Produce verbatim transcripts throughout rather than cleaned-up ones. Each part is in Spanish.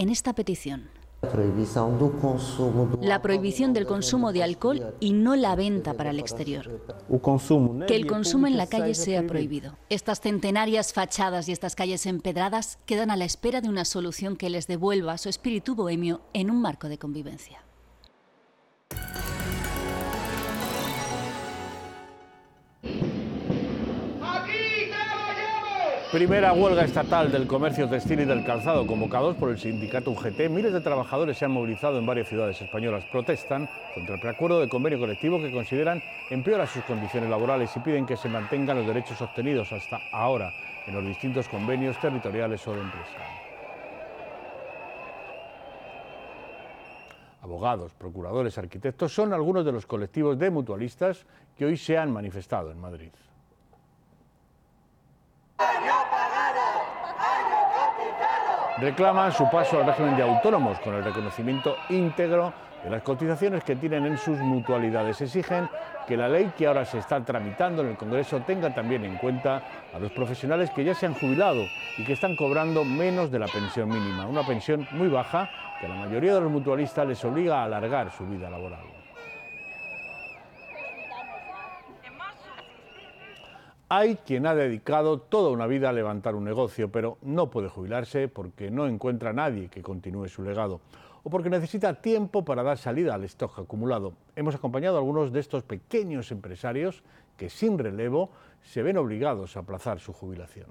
en esta petición. La prohibición del consumo de alcohol y no la venta para el exterior. Que el consumo en la calle sea prohibido. Estas centenarias fachadas y estas calles empedradas quedan a la espera de una solución que les devuelva su espíritu bohemio en un marco de convivencia. Primera huelga estatal del comercio textil y del calzado, convocados por el sindicato U G T. Miles de trabajadores se han movilizado en varias ciudades españolas. Protestan contra el preacuerdo de convenio colectivo que consideran empeora sus condiciones laborales y piden que se mantengan los derechos obtenidos hasta ahora en los distintos convenios territoriales o de empresa. Abogados, procuradores, arquitectos son algunos de los colectivos de mutualistas que hoy se han manifestado en Madrid. Reclaman su paso al régimen de autónomos con el reconocimiento íntegro de las cotizaciones que tienen en sus mutualidades. Exigen que la ley que ahora se está tramitando en el Congreso tenga también en cuenta a los profesionales que ya se han jubilado y que están cobrando menos de la pensión mínima, una pensión muy baja que a la mayoría de los mutualistas les obliga a alargar su vida laboral. Hay quien ha dedicado toda una vida a levantar un negocio, pero no puede jubilarse porque no encuentra a nadie que continúe su legado o porque necesita tiempo para dar salida al stock acumulado. Hemos acompañado a algunos de estos pequeños empresarios que sin relevo se ven obligados a aplazar su jubilación.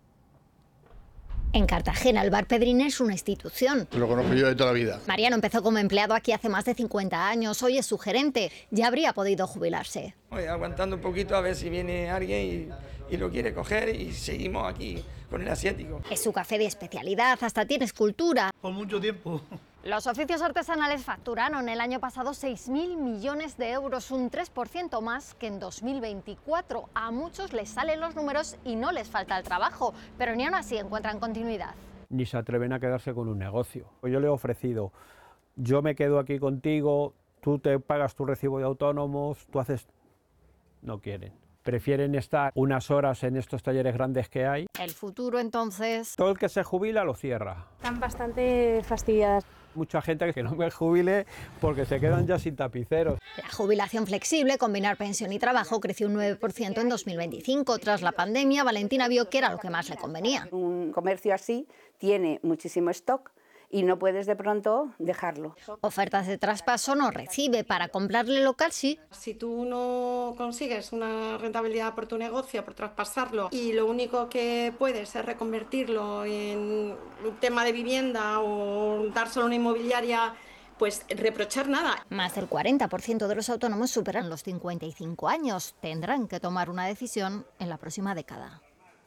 En Cartagena, el Bar Pedrín es una institución. Lo conozco yo de toda la vida. Mariano empezó como empleado aquí hace más de cincuenta años. Hoy es su gerente. Ya habría podido jubilarse. Voy aguantando un poquito a ver si viene alguien y, y lo quiere coger y seguimos aquí con el asiático. Es su café de especialidad, hasta tiene escultura. Por mucho tiempo. Los oficios artesanales facturaron el año pasado seis mil millones de euros, un tres por ciento más que en dos mil veinticuatro. A muchos les salen los números y no les falta el trabajo, pero ni aún así encuentran continuidad. Ni se atreven a quedarse con un negocio. Yo le he ofrecido, yo me quedo aquí contigo, tú te pagas tu recibo de autónomos, tú haces... No quieren. Prefieren estar unas horas en estos talleres grandes que hay. El futuro, entonces... Todo el que se jubila lo cierra. Están bastante fastidiadas. Mucha gente que no me jubile porque se quedan ya sin tapiceros. La jubilación flexible, combinar pensión y trabajo, creció un nueve por ciento en dos mil veinticinco. Tras la pandemia, Valentina vio que era lo que más le convenía. Un comercio así tiene muchísimo stock y no puedes de pronto dejarlo. Ofertas de traspaso no recibe, para comprarle local sí. Si tú no consigues una rentabilidad por tu negocio, por traspasarlo, y lo único que puedes es reconvertirlo en un tema de vivienda o dárselo a una inmobiliaria, pues reprochar nada. Más del cuarenta por ciento de los autónomos superan los cincuenta y cinco años. Tendrán que tomar una decisión en la próxima década.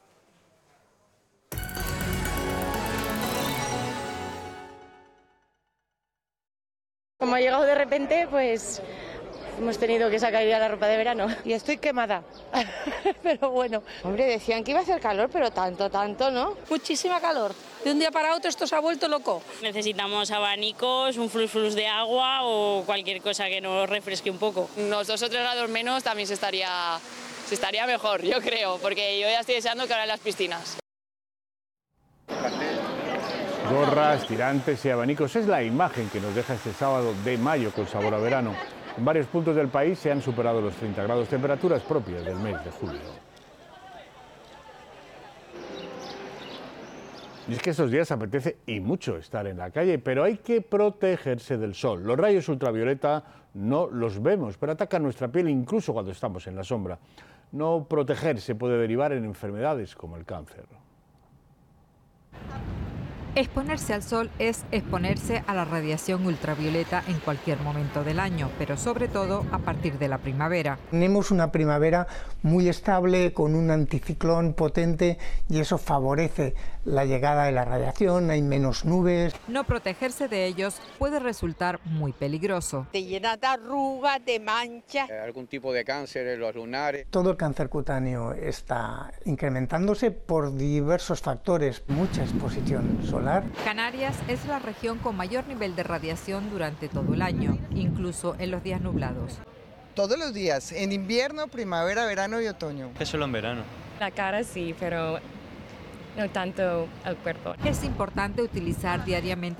Como ha llegado de repente, pues hemos tenido que sacar ya la ropa de verano. Y estoy quemada, pero bueno. Hombre, decían que iba a hacer calor, pero tanto, tanto, ¿no? Muchísima calor. De un día para otro esto se ha vuelto loco. Necesitamos abanicos, un flux flux de agua o cualquier cosa que nos refresque un poco. Unos dos o tres grados menos también se estaría, se estaría mejor, yo creo, porque yo ya estoy deseando que abran las piscinas. Gorras, tirantes y abanicos es la imagen que nos deja este sábado de mayo con sabor a verano. En varios puntos del país se han superado los treinta grados, temperaturas propias del mes de julio. Y es que estos días apetece y mucho estar en la calle, pero hay que protegerse del sol. Los rayos ultravioleta no los vemos, pero atacan nuestra piel incluso cuando estamos en la sombra. No protegerse puede derivar en enfermedades como el cáncer. Exponerse al sol es exponerse a la radiación ultravioleta en cualquier momento del año, pero sobre todo a partir de la primavera. Tenemos una primavera muy estable, con un anticiclón potente, y eso favorece la llegada de la radiación, hay menos nubes. No protegerse de ellos puede resultar muy peligroso. Te llena de arrugas, de manchas. Algún tipo de cáncer en los lunares. Todo el cáncer cutáneo está incrementándose por diversos factores, mucha exposición solar. Canarias es la región con mayor nivel de radiación durante todo el año, incluso en los días nublados. Todos los días, en invierno, primavera, verano y otoño. Es solo en verano. La cara sí, pero no tanto el cuerpo. Es importante utilizar diariamente